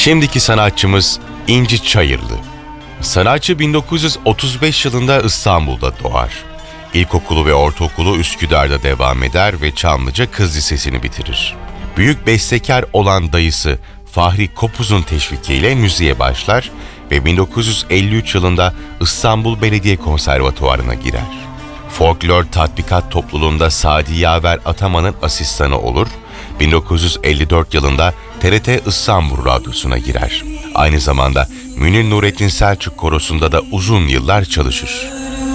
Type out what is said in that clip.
Şimdiki sanatçımız İnci Çayırlı. Sanatçı 1935 yılında İstanbul'da doğar. İlkokulu ve ortaokulu Üsküdar'da devam eder ve Çamlıca Kız Lisesi'ni bitirir. Büyük bestekar olan dayısı Fahri Kopuz'un teşvikiyle müziğe başlar ve 1953 yılında İstanbul Belediye Konservatuvarı'na girer. Folklor Tatbikat Topluluğu'nda Sadi Yaver Ataman'ın asistanı olur, 1954 yılında TRT İstanbul Radyosu'na girer. Aynı zamanda Münir Nurettin Selçuk Korosu'nda da uzun yıllar çalışır.